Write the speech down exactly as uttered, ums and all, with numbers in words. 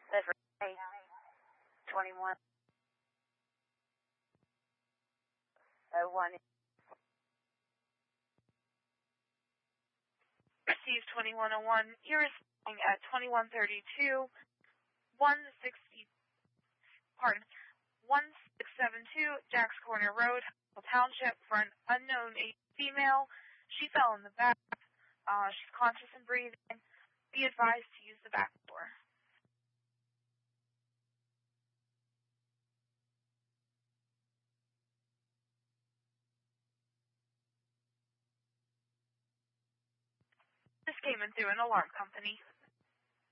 That's right. twenty-one. Oh, one. Received twenty-one oh one. You're responding at twenty-one thirty-two, one sixty, pardon, one six seven two Jacks Corner Road, Township, for an unknown female. She fell in the back. Uh, she's conscious and breathing. Be advised to use the back door. This came in through an alarm company.